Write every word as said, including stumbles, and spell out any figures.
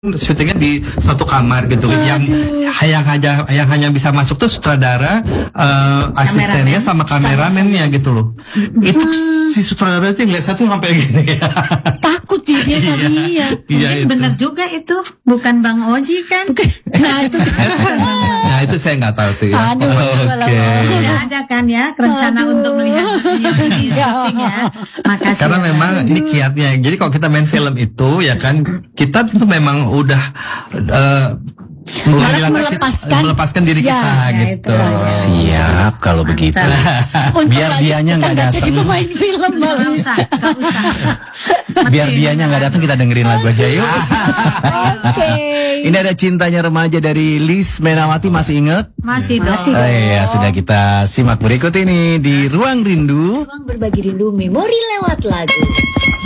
syutingnya di suatu kamar gitu. Aduh. yang yang hanya yang hanya bisa masuk tuh sutradara, uh, asistennya sama kameramennya gitu loh. Mm-hmm. Itu si sutradara itu ngeliat satu sampai gini. Takut dia dia iya. Iya, benar juga itu, bukan Bang Oji kan? Bukan. Nah itu kan. Nah itu saya nggak tahu tuh ya. Aduh, Oke. okay. Tidak ada kan ya rencana Aduh. untuk melihat ini syuting ya. Makasih. Karena ya, memang Aduh. ini kiatnya. Jadi kalau kita main film itu ya kan kita tuh memang udah uh, melepaskan melepaskan diri ya, kita ya, gitu. Siap kalau begitu. Biar dianya nggak datang. Jadi pemain film nggak usah, nggak usah. Biar dianya nggak datang, kita dengerin lagu aja yuk. Oke. Ini ada Cintanya Remaja dari Liz Menawati, masih ingat? Masih dong. Oh iya, sudah kita simak berikut ini di Ruang Rindu. Ruang Berbagi Rindu, memori lewat lagu.